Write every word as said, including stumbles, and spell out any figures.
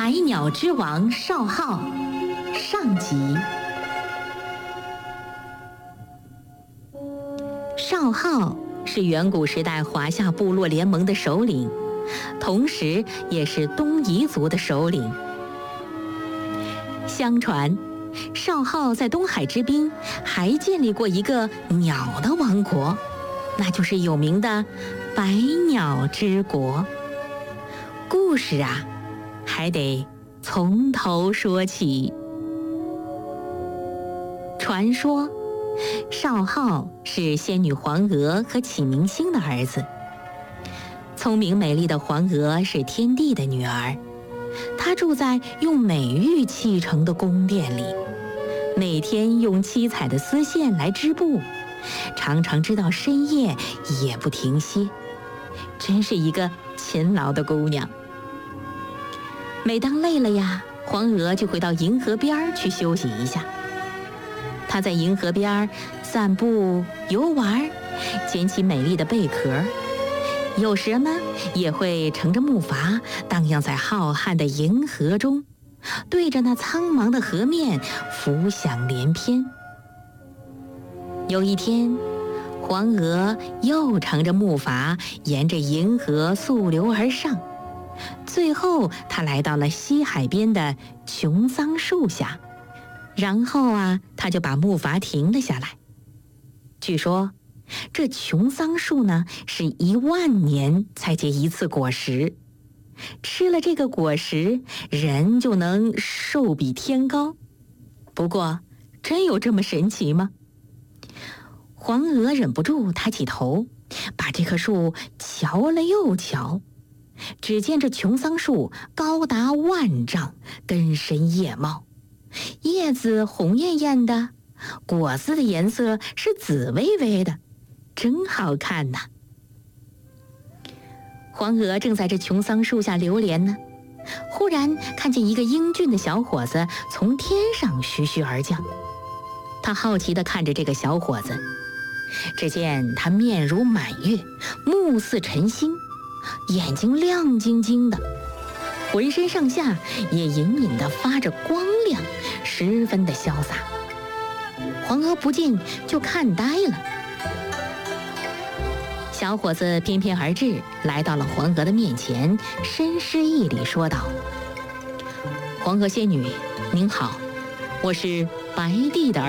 百鸟之王少昊上集。少昊是远古时代华夏部落联盟的首领，同时也是东夷族的首领。相传，少昊在东海之滨还建立过一个鸟的王国，那就是有名的百鸟之国。故事啊，还得从头说起。传说，少昊是仙女黄娥和启明星的儿子。聪明美丽的黄娥是天帝的女儿，她住在用美玉砌成的宫殿里，每天用七彩的丝线来织布，常常织到深夜也不停歇，真是一个勤劳的姑娘。每当累了呀，黄娥就会到银河边去休息一下。她在银河边散步游玩，捡起美丽的贝壳，有时呢也会乘着木筏荡漾在浩瀚的银河中，对着那苍茫的河面浮想联翩。有一天，黄娥又乘着木筏沿着银河溯流而上，最后她来到了西海边的琼桑树下，然后啊，她就把木筏停了下来。据说这琼桑树呢，是一万年才结一次果实，吃了这个果实，人就能寿比天高。不过，真有这么神奇吗？黄娥忍不住抬起头，把这棵树瞧了又瞧。只见这琼桑树高达万丈，根深叶茂，叶子红艳艳的，果子的颜色是紫微微的，真好看呐。黄娥正在这琼桑树下流连呢，忽然看见一个英俊的小伙子从天上徐徐而降。她好奇地看着这个小伙子，只见他面如满月，目似晨星，眼睛亮晶晶的，浑身上下也隐隐地发着光亮，十分的潇洒。黄娥不禁就看呆了。小伙子翩翩而至，来到了黄娥的面前，深施一礼，说道：“黄娥仙女，您好，我是白帝的儿